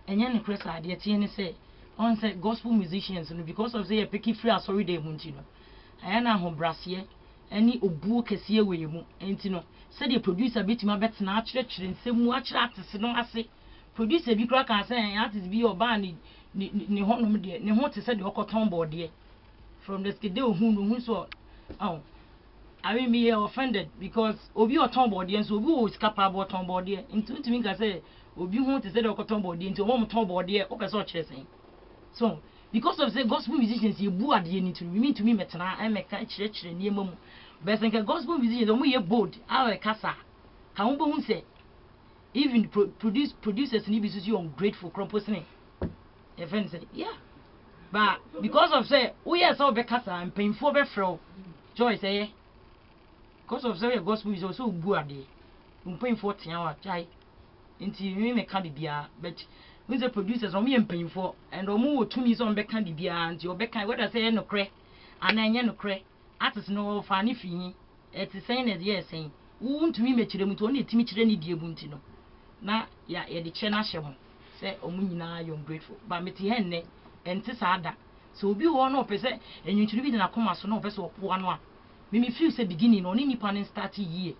enya ne kresa de tie ne say on say gospel musicians no because of say picky free asori de mu ntino aya na ho brase ani obuo kese we mu ntino say the producer betima betena a kire nsemu a kire atese no ase producer bi kura kan say artist bi oba ni honom de ne ho te say de okoton board de from the skide ohun no hu so oh I mean me offended because obi oton board de so obi o skapa bo ton board de ntumi ka say obi hu te say de okoton board de nti o mo ton board de o pese o kire sen so because of say gospel musicians you bu ade ni to me metena I make kire ni emamu but think gospel musicians omo ye bold our kasa ka wo bo hu say even producers ni bi so you ungrateful composing e friend say yeah but because of say we are so be kasa and painful be fro joy say because of say gospel is also bu ade painful tian wa chai nti me ka bibia but when the producers on me painful and omo to me so be ka bibia nti obeka whether say no kre ana enye no kre artist no fa ni fi it is saying as yes saying won't me mechire mu to na etimi chire ni die bu nti no na ya de che na hye ho say omo nyina you grateful but me ti henne enti saada so obi wo na opese enwunturi bi de na koma so na opese opo ano a me feel say beginning no ni nipa ne start yie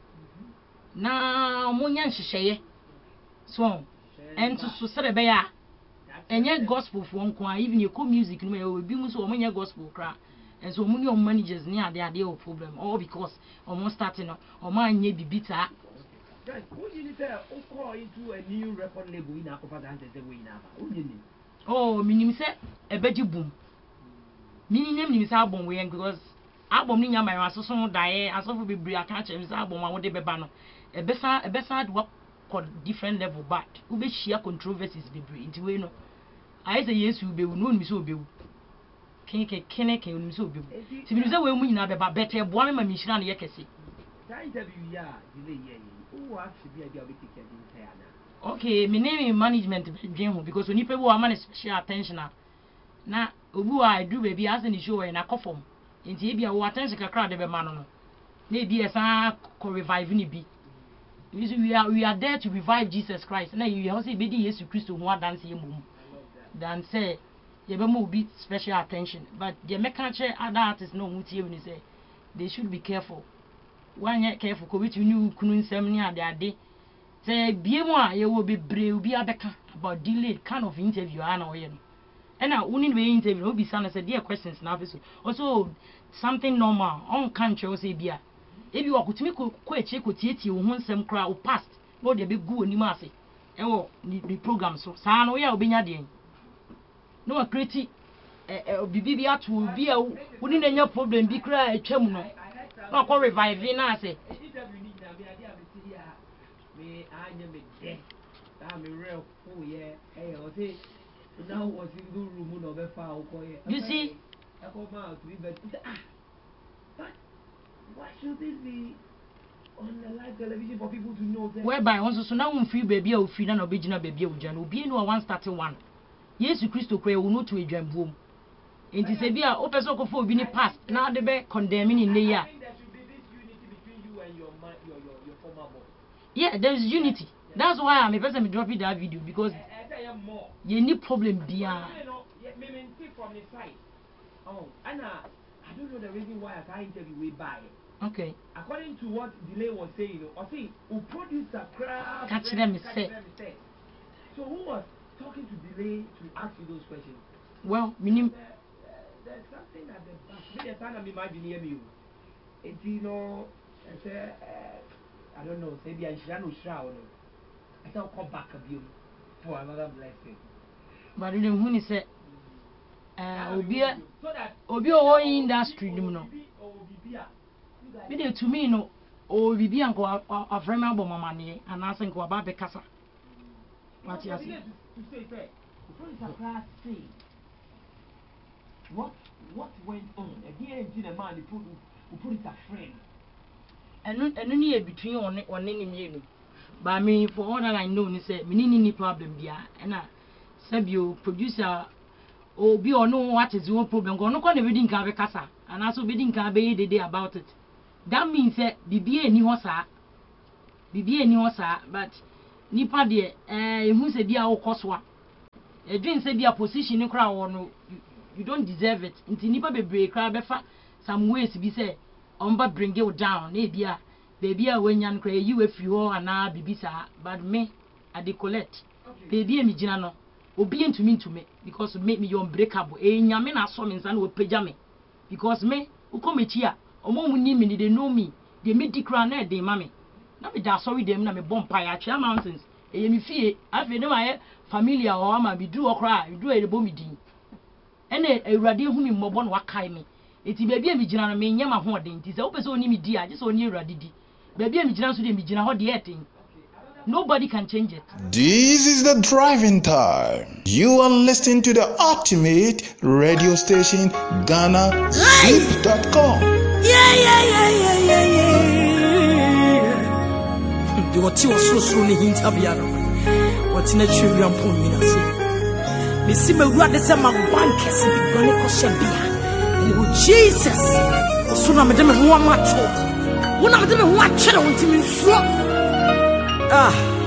na omo nya nhyehyeye so enti so sere be ya enye gospel for nko even your music no e obi mu so omo nya gospel kra and so many managers ni ade o problem all because almost starting no omo anye bibita. Guys, who did it call into a new record label in Akofa Dance the way now? Who did it? Oh, minim say ebeji boom. Minim say album we because album ni nyama ya so so dae asofo bebre aka chem say album a wo de beba no. Ebesa do what different level but we be share controversies bebre nti we no. I say yes we be no mi so obewu. Kene mi so obewu. Ti bi say we mu nyina beba better bo me ma mi hira na ye kese. That interview ya delay ye. Who actually be a bit taken in okay, my name is management because when people want man special attention na obu I do baby as in the show and I conform nti e bia wo attention kakra de be man no na be esa ko revive ni bi we are there to revive Jesus Christ na you also be the Jesus Christ who dance ye mum dan say ye be mo be special attention but the mechanic other artists no mutie when say they should be careful one yet careful ko with you kunu nsem ni ade say biemu a ye wo bebre obi abeka about delayed kind of interview ana oye no and na uni we interview obi sana say there questions na afiso also something normal on country o say bia ebi wakutumi ko eche ko tietie wo nsem kra o past no de be gu oni ma ase e wo ni program so sa na oya obenya de no wa create bibi atu bi a uni na nya problem bi kra atwam no na ko revive na ase me anya me de that me real fool yeah hey o say now was in the room no be fa o ko you see I come out to be but but why should this be on the live television for people to know that whereby once so now free baby o free na obegina baby o jana obi enu one starting one Jesus Christ kra wo no to edwambuom enti se bia o pese ko fo obi ni past na de be condemning in there yeah, there is unity. That's why I'm a person dropping that video because you need problem beyond. From the side. Oh, Anna, I don't know the reason why I can't interview way by. Okay. According to what Delay was saying, I think who produced a crowd. Catch them say. So who was talking to Delay to ask you those questions? Well, meaning there's something at the back. Maybe time I'm imagining you. It's you know, I don't know, maybe I should know shroud. I shall come back a view for another blessing. But you know, when he said, Obi o industry, you know. To me, no, or Bibi and go a friend of my money, and I think about the casa. What you say? What went on? Again, the man who put it a friend. And only between on any but I mean, for all that I know, he said, any problem there, and I said, you producer or be or know what is your problem. Go no, we didn't have a casa, and also we didn't have a day about it. That means that BBA ni hosa, but Nipa de who said, dear, o coswa. a dream say be a position in crowd no you don't deserve it nti nipa bebre kra befa some ways be say omba bring you down e bia baby a wenyan kra you afi ho ana bibisa but me I dey collect baby me gina no obi ntumi because make me your unbreakable nyame na so me nsa na opagya me because me ukomechi a omo munni me they know me they me dikra na dey ma me na me da sorry dem na me bompa ya Atwea Mountains e me fie afi dem aye familiar o ama me du okra me du e bo me din ene awurade hu me mmobo na wakai me eti baby me gina no me nyama ho odin nti se opese oni me di a je se oni awurade di baby me gina so de me gina ho de etin. Nobody can change it. This is the driving time. You are listening to the ultimate radio station, GhanaZip.com. Yeah. You are too so in Tabiano. What's in a tree on Pumina? Miss Simba, the summer one case of Bonico Shabia. And Jesus, soon I'm a demon who are macho. One of them who are children to me. Ah.